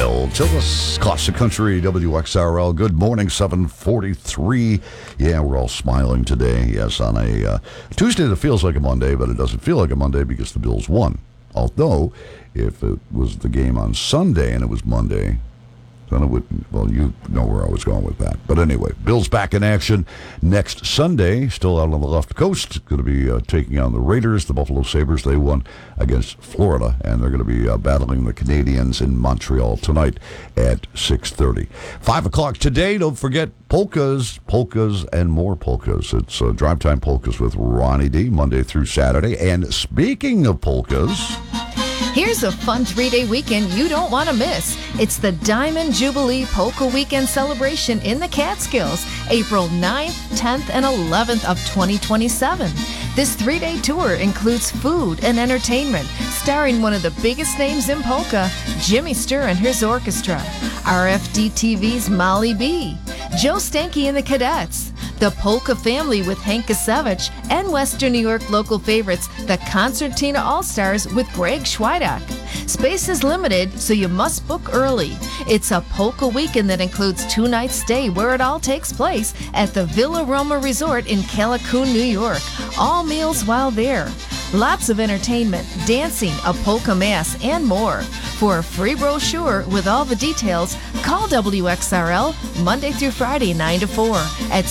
Bill Tillis, Classic Country, WXRL. Good morning, 7:43. Yeah, we're all smiling today. Yes, on a Tuesday that feels like a Monday, but it doesn't feel like a Monday because the Bills won. Although, if it was the game on Sunday and it was Monday, then it would, well, you know where I was going with that. But anyway, Bills back in action next Sunday, still out on the left coast. Going to be taking on the Raiders, the Buffalo Sabres. They won against Florida, and they're going to be battling the Canadians in Montreal tonight at 6:30. 5 o'clock today, don't forget polkas, and more polkas. It's Drive Time Polkas with Ronnie D, Monday through Saturday. And speaking of polkas, here's a fun 3-day weekend you don't want to miss. It's the Diamond Jubilee Polka Weekend celebration in the Catskills, April 9th, 10th, and 11th of 2027. This 3-day tour includes food and entertainment, starring one of the biggest names in polka, Jimmy Sturr and his orchestra, RFD-TV's Molly B, Joe Stanky and the Cadets, the Polka Family with Hank Kasevich, and Western New York local favorites, the Concertina All-Stars with Greg Schweidak. Space is limited, so you must book early. It's a polka weekend that includes 2 nights stay where it all takes place at the Villa Roma Resort in Callicoon, New York. All meals while there. Lots of entertainment, dancing, a polka mass, and more. For a free brochure with all the details, call WXRL Monday through Friday 9 to 4 at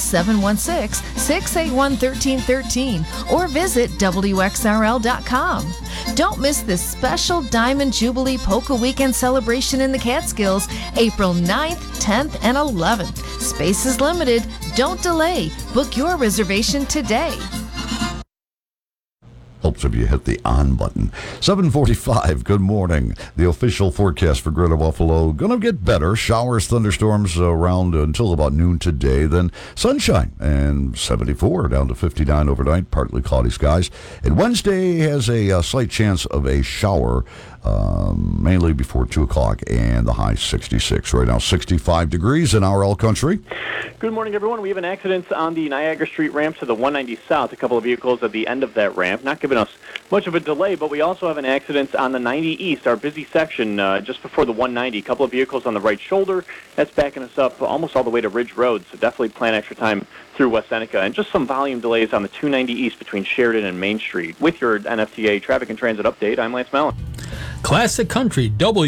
716-681-1313 or visit WXRL.com. Don't miss this special Diamond Jubilee Polka Weekend celebration in the Catskills, April 9th, 10th, and 11th. Space is limited. Don't delay. Book your reservation today. Helps if you hit the on button. 7:45, good morning. The official forecast for Greater Buffalo, going to get better. Showers, thunderstorms around until about noon today. Then sunshine and 74 down to 59 overnight, partly cloudy skies. And Wednesday has a slight chance of a shower, mainly before 2 o'clock, and the high 66. Right now, 65 degrees in RL country. Good morning, everyone. We have an accident on the Niagara Street ramp to the 190 South. A couple of vehicles at the end of that ramp, not giving us much of a delay, but we also have an accident on the 90 East, our busy section, just before the 190. A couple of vehicles on the right shoulder. That's backing us up almost all the way to Ridge Road, so definitely plan extra time through West Seneca. And just some volume delays on the 290 East between Sheridan and Main Street. With your NFTA Traffic and Transit Update, I'm Lance Mellon. Classic Country,